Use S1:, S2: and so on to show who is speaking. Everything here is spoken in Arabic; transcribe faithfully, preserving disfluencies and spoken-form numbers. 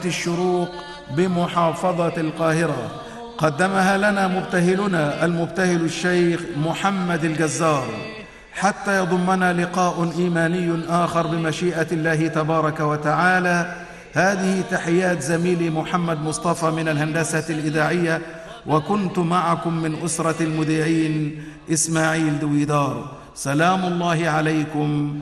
S1: الشروق بمحافظة القاهرة، قدمها لنا مبتهلنا المبتهل الشيخ محمد الجزار، حتى يضمنا لقاء إيماني آخر بمشيئة الله تبارك وتعالى. هذه تحيات زميلي محمد مصطفى من الهندسة الإذاعية، وكنت معكم من أسرة المذيعين إسماعيل دويدار. سلام الله عليكم